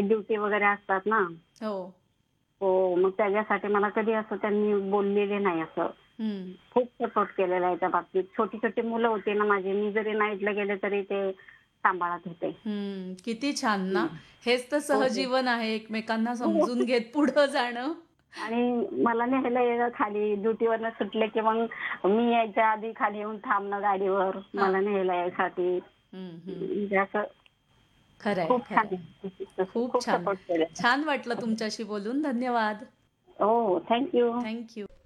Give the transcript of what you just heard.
Night duty वगैरे असतात ना. हो. हो, मग त्याच्यासाठी मला कधी असं त्यांनी बोललेले नाही असं. हं. खूप सपोर्ट केलेला आहे त्या बाबतीत. छोटी-छोटी मुलं होती ना माझी, मी जरी नाईटला गेले तरी ते सांभाळत होते. हं. किती छान ना. हं. हेच तर हो, हो. सहजीवन आहे, एकमेकांना हो. समजून घेत पुढं जाणं. आणि मला न्यायला यायला खाली ड्युटीवरनं सुटले की मग मी यायच्या आधी खाली येऊन थांबणं गाडीवर हां. मला न्यायला यायसाठी. हं, हं. म्हणजे असं खरंय, खूप छान खरंय. आहे. खूप खूप छान. सपोर्ट केलेला. छान वाटलं तुमच्याशी बोलून. धन्यवाद. हो, थँक यू. Thank you.